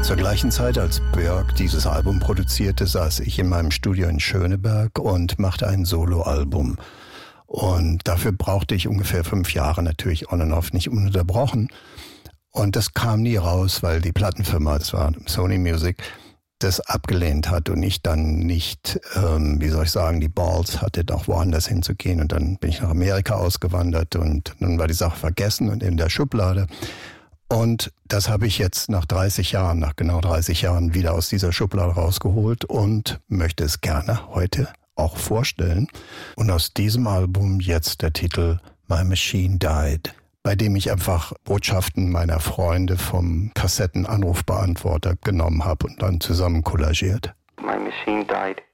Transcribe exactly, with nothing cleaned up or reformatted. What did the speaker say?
Zur gleichen Zeit, als Björk dieses Album produzierte, saß ich in meinem Studio in Schöneberg und machte ein Soloalbum. Und dafür brauchte ich ungefähr fünf Jahre, natürlich on and off, nicht ununterbrochen. Und das kam nie raus, weil die Plattenfirma, das war Sony Music, das abgelehnt hat und ich dann nicht, ähm, wie soll ich sagen, die Balls hatte, doch woanders hinzugehen. Und dann bin ich nach Amerika ausgewandert und dann war die Sache vergessen und in der Schublade. Und das habe ich jetzt nach dreißig Jahren, nach genau dreißig Jahren wieder aus dieser Schublade rausgeholt und möchte es gerne heute auch vorstellen. Und aus diesem Album jetzt der Titel My Machine Died, bei dem ich einfach Botschaften meiner Freunde vom Kassettenanrufbeantworter genommen habe und dann zusammen kollagiert. My machine died.